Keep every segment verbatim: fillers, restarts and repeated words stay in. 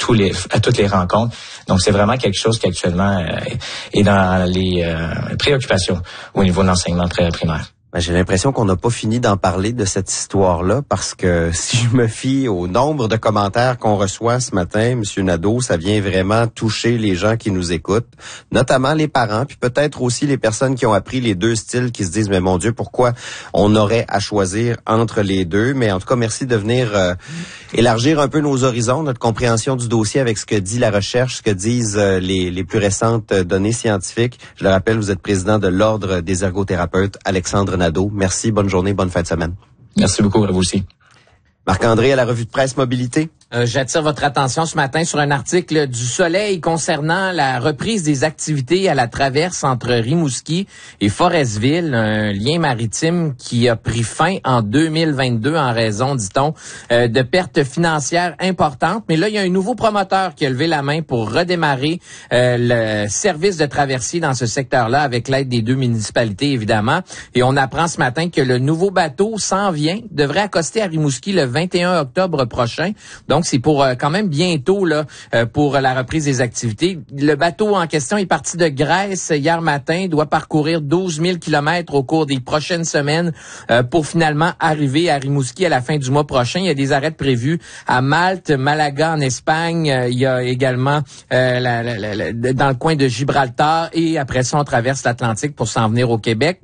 tous les, à toutes les rencontres. Donc, c'est vraiment quelque chose qui actuellement euh, est dans les euh, préoccupations au niveau de l'enseignement primaire. J'ai l'impression qu'on n'a pas fini d'en parler de cette histoire-là parce que si je me fie au nombre de commentaires qu'on reçoit ce matin, M. Nadeau, ça vient vraiment toucher les gens qui nous écoutent, notamment les parents, puis peut-être aussi les personnes qui ont appris les deux styles, qui se disent, mais mon Dieu, pourquoi on aurait à choisir entre les deux? Mais en tout cas, merci de venir euh, élargir un peu nos horizons, notre compréhension du dossier avec ce que dit la recherche, ce que disent euh, les, les plus récentes données scientifiques. Je le rappelle, vous êtes président de l'Ordre des ergothérapeutes, Alexandre Nadeau. Merci, bonne journée, bonne fin de semaine. Merci beaucoup, à vous aussi. Marc-André, à la revue de presse Mobilité. Euh, j'attire votre attention ce matin sur un article du Soleil concernant la reprise des activités à la traverse entre Rimouski et Forestville, un lien maritime qui a pris fin en deux mille vingt-deux en raison, dit-on, euh, de pertes financières importantes. Mais là, il y a un nouveau promoteur qui a levé la main pour redémarrer euh, le service de traversier dans ce secteur-là avec l'aide des deux municipalités, évidemment. Et on apprend ce matin que le nouveau bateau s'en vient, devrait accoster à Rimouski le vingt et un octobre prochain. Donc, c'est pour euh, quand même bientôt là euh, pour la reprise des activités. Le bateau en question est parti de Grèce hier matin, doit parcourir douze mille kilomètres au cours des prochaines semaines euh, pour finalement arriver à Rimouski à la fin du mois prochain. Il y a des arrêts prévus à Malte, Malaga en Espagne. Euh, il y a également euh, la, la, la, la, dans le coin de Gibraltar et après ça, on traverse l'Atlantique pour s'en venir au Québec.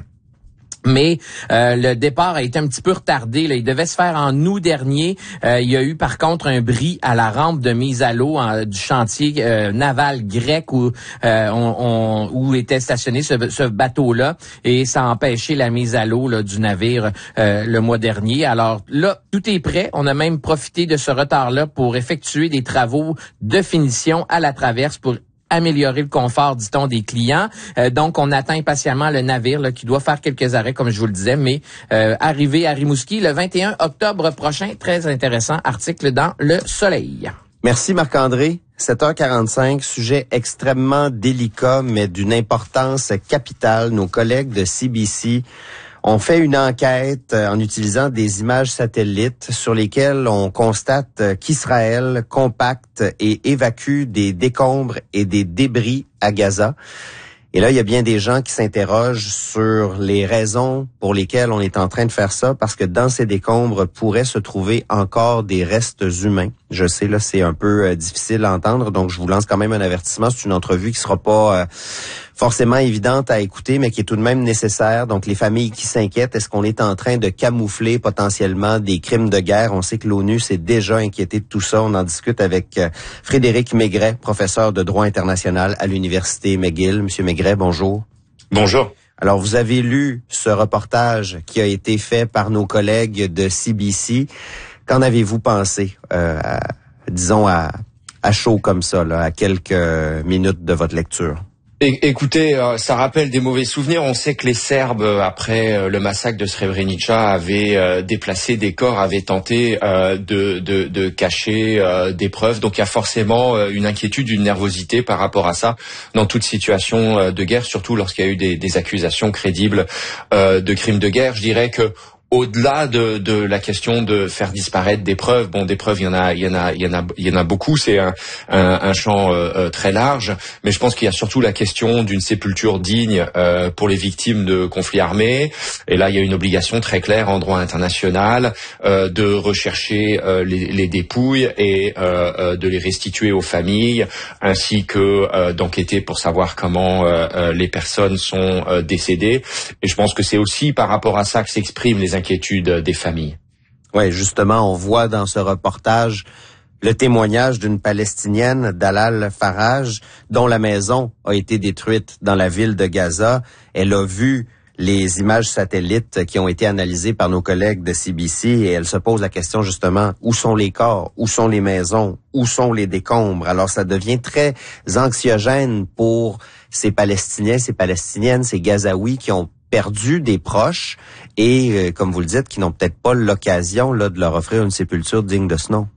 Mais euh, le départ a été un petit peu retardé. Là. Il devait se faire en août dernier. Euh, il y a eu par contre un bris à la rampe de mise à l'eau en, du chantier euh, naval grec où euh, on, on, où était stationné ce, ce bateau-là et ça a empêché la mise à l'eau là, du navire euh, le mois dernier. Alors là, tout est prêt. On a même profité de ce retard-là pour effectuer des travaux de finition à la traverse pour améliorer le confort, dit-on, des clients. Euh, donc, on attend impatiemment le navire là, qui doit faire quelques arrêts, comme je vous le disais, mais euh, arriver à Rimouski le vingt et un octobre prochain. Très intéressant article dans Le Soleil. Merci Marc-André. sept heures quarante-cinq, sujet extrêmement délicat, mais d'une importance capitale. Nos collègues de C B C ont fait une enquête en utilisant des images satellites sur lesquelles on constate qu'Israël compacte et évacue des décombres et des débris à Gaza. Et là, il y a bien des gens qui s'interrogent sur les raisons pour lesquelles on est en train de faire ça, parce que dans ces décombres pourraient se trouver encore des restes humains. Je sais, là, c'est un peu euh, difficile à entendre, donc je vous lance quand même un avertissement. C'est une entrevue qui sera pas euh, forcément évidente à écouter, mais qui est tout de même nécessaire. Donc, les familles qui s'inquiètent, est-ce qu'on est en train de camoufler potentiellement des crimes de guerre? On sait que l'ONU s'est déjà inquiété de tout ça. On en discute avec euh, Frédéric Maigret, professeur de droit international à l'Université McGill. Monsieur Maigret, bonjour. Bonjour. Alors, vous avez lu ce reportage qui a été fait par nos collègues de C B C. Qu'en avez-vous pensé, euh, à, disons, à, à chaud comme ça, là, à quelques minutes de votre lecture? Écoutez, euh, ça rappelle des mauvais souvenirs. On sait que les Serbes, après euh, le massacre de Srebrenica, avaient euh, déplacé des corps, avaient tenté euh, de, de, de cacher euh, des preuves. Donc il y a forcément euh, une inquiétude, une nervosité par rapport à ça dans toute situation euh, de guerre, surtout lorsqu'il y a eu des, des accusations crédibles euh, de crimes de guerre. Je dirais que au-delà de, de la question de faire disparaître des preuves, bon, des preuves, il y en a, il y en a, il y en a, il y en a beaucoup. C'est un, un, un champ euh, très large, mais je pense qu'il y a surtout la question d'une sépulture digne euh, pour les victimes de conflits armés. Et là, il y a une obligation très claire en droit international euh, de rechercher euh, les, les dépouilles et euh, euh, de les restituer aux familles, ainsi que euh, d'enquêter pour savoir comment euh, euh, les personnes sont euh, décédées. Et je pense que c'est aussi par rapport à ça que s'expriment les inquiétudes des familles. Oui, justement, on voit dans ce reportage le témoignage d'une Palestinienne, Dalal Faraj, dont la maison a été détruite dans la ville de Gaza. Elle a vu les images satellites qui ont été analysées par nos collègues de C B C et elle se pose la question justement, où sont les corps, où sont les maisons, où sont les décombres? Alors ça devient très anxiogène pour ces Palestiniens, ces Palestiniennes, ces Gazaouis qui ont perdu des proches et, euh, comme vous le dites, qui n'ont peut-être pas l'occasion là de leur offrir une sépulture digne de ce nom.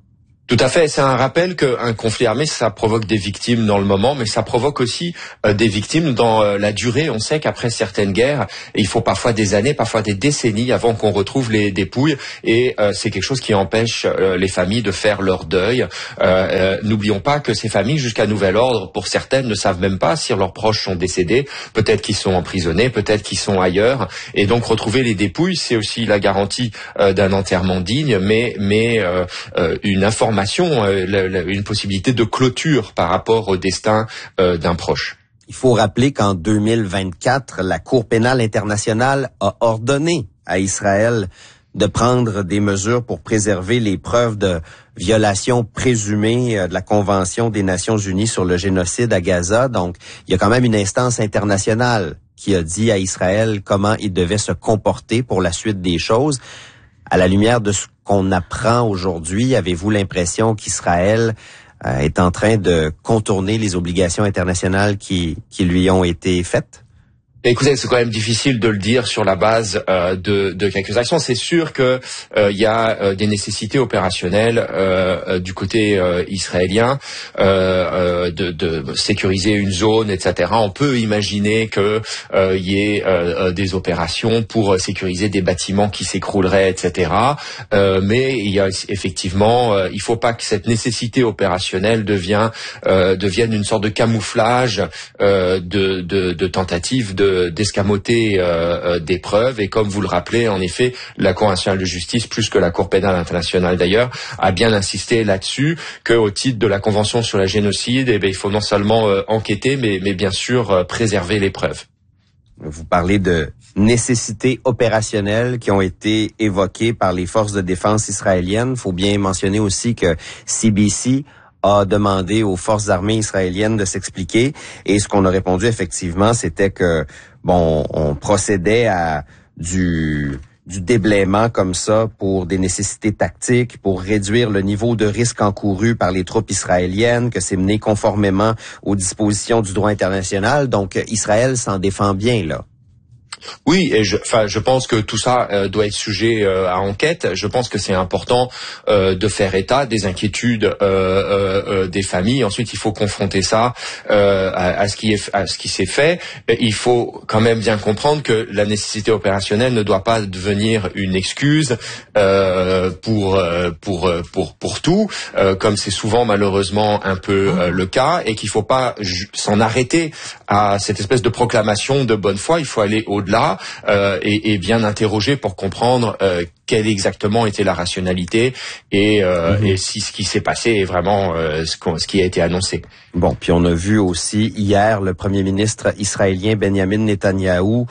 Tout à fait. C'est un rappel qu'un conflit armé, ça provoque des victimes dans le moment, mais ça provoque aussi euh, des victimes dans euh, la durée. On sait qu'après certaines guerres, il faut parfois des années, parfois des décennies avant qu'on retrouve les dépouilles. Et euh, c'est quelque chose qui empêche euh, les familles de faire leur deuil. Euh, euh, n'oublions pas que ces familles, jusqu'à nouvel ordre, pour certaines, ne savent même pas si leurs proches sont décédés. Peut-être qu'ils sont emprisonnés, peut-être qu'ils sont ailleurs. Et donc retrouver les dépouilles, c'est aussi la garantie euh, d'un enterrement digne, mais, mais euh, euh, une information, une possibilité de clôture par rapport au destin d'un proche. Il faut rappeler qu'en deux mille vingt-quatre, la Cour pénale internationale a ordonné à Israël de prendre des mesures pour préserver les preuves de violation présumée de la Convention des Nations Unies sur le génocide à Gaza. Donc, il y a quand même une instance internationale qui a dit à Israël comment il devait se comporter pour la suite des choses. À la lumière de ce qu'on apprend aujourd'hui, avez-vous l'impression qu'Israël euh, est en train de contourner les obligations internationales qui, qui lui ont été faites? Écoutez, c'est quand même difficile de le dire sur la base euh, de, de quelques actions. C'est sûr que euh, il y a euh, des nécessités opérationnelles euh, du côté euh, israélien euh, euh, de, de sécuriser une zone, et cetera. On peut imaginer que euh, il y ait euh, des opérations pour sécuriser des bâtiments qui s'écrouleraient, et cetera. Euh, mais il y a effectivement, euh, il faut pas que cette nécessité opérationnelle devienne euh, devienne une sorte de camouflage euh, de, de, de tentative de d'escamoter euh, des preuves. Et comme vous le rappelez, en effet, la Cour internationale de justice, plus que la Cour pénale internationale d'ailleurs, a bien insisté là-dessus, qu'au titre de la Convention sur le génocide, eh bien, il faut non seulement euh, enquêter, mais, mais bien sûr euh, préserver les preuves. Vous parlez de nécessités opérationnelles qui ont été évoquées par les forces de défense israéliennes. Il faut bien mentionner aussi que C B C a demandé aux forces armées israéliennes de s'expliquer. Et ce qu'on a répondu effectivement, c'était que bon, on procédait à du du déblaiement comme ça pour des nécessités tactiques, pour réduire le niveau de risque encouru par les troupes israéliennes, que c'est mené conformément aux dispositions du droit international. Donc Israël s'en défend bien là. Oui, et je, enfin, je pense que tout ça euh, doit être sujet euh, à enquête. Je pense que c'est important euh, de faire état des inquiétudes euh, euh, euh, des familles. Ensuite, il faut confronter ça euh, à, à ce qui est, à ce qui s'est fait. Il faut quand même bien comprendre que la nécessité opérationnelle ne doit pas devenir une excuse euh, pour euh, pour pour pour tout, euh, comme c'est souvent malheureusement un peu euh, le cas, et qu'il faut pas s'en arrêter à cette espèce de proclamation de bonne foi. Il faut aller au-delà. Là euh, et, et bien interroger pour comprendre euh, quelle exactement était la rationalité et, euh, mmh. et si ce qui s'est passé est vraiment euh, ce, ce qui a été annoncé. Bon, puis on a vu aussi hier le premier ministre israélien Benjamin Netanyahou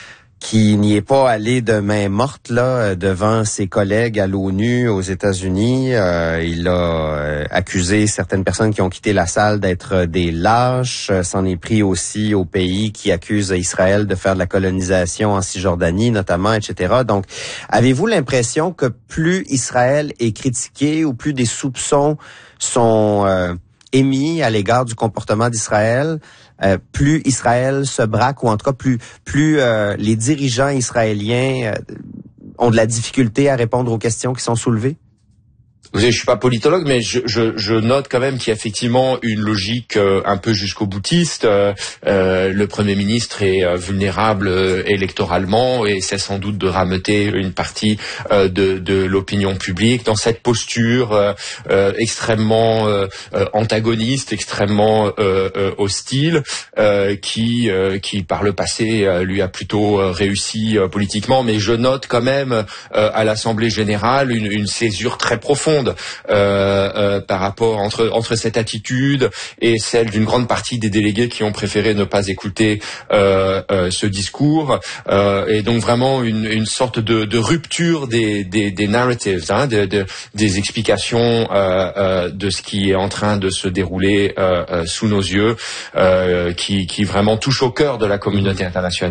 qui n'y est pas allé de main morte là devant ses collègues à l'ONU aux États-Unis. Euh, il a euh, accusé certaines personnes qui ont quitté la salle d'être des lâches. S'en est pris aussi aux pays qui accusent Israël de faire de la colonisation en Cisjordanie notamment, et cetera. Donc, avez-vous l'impression que plus Israël est critiqué ou plus des soupçons sont euh, émis à l'égard du comportement d'Israël, Euh, plus Israël se braque, ou en tout cas plus plus euh, les dirigeants israéliens euh, ont de la difficulté à répondre aux questions qui sont soulevées? Vous savez, je suis pas politologue, mais je, je, je note quand même qu'il y a effectivement une logique euh, un peu jusqu'au boutiste. Euh, euh, le Premier ministre est euh, vulnérable euh, électoralement et c'est sans doute de rameuter une partie euh, de, de l'opinion publique dans cette posture euh, euh, extrêmement euh, antagoniste, extrêmement euh, euh, hostile, euh, qui, euh, qui par le passé euh, lui a plutôt euh, réussi euh, politiquement. Mais je note quand même euh, à l'Assemblée générale une, une césure très profonde Euh, euh, par rapport entre entre cette attitude et celle d'une grande partie des délégués qui ont préféré ne pas écouter euh, euh, ce discours, euh, et donc vraiment une, une sorte de, de rupture des, des, des narratives, hein, de, de, des explications euh, euh, de ce qui est en train de se dérouler euh, euh, sous nos yeux, euh, qui, qui vraiment touche au cœur de la communauté internationale.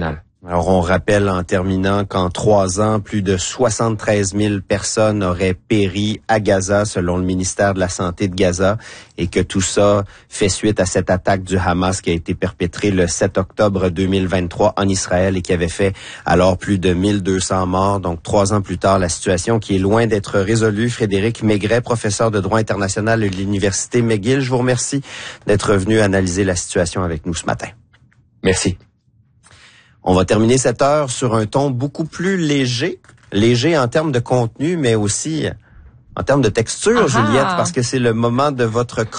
Alors, on rappelle en terminant qu'en trois ans, plus de soixante-treize mille personnes auraient péri à Gaza, selon le ministère de la Santé de Gaza, et que tout ça fait suite à cette attaque du Hamas qui a été perpétrée le sept octobre deux mille vingt-trois en Israël et qui avait fait alors plus de mille deux cents morts. Donc, trois ans plus tard, la situation qui est loin d'être résolue. Frédéric Maigret, professeur de droit international de l'Université McGill, je vous remercie d'être venu analyser la situation avec nous ce matin. Merci. On va terminer cette heure sur un ton beaucoup plus léger, léger en termes de contenu, mais aussi en termes de texture, Ah-ha. Juliette, parce que c'est le moment de votre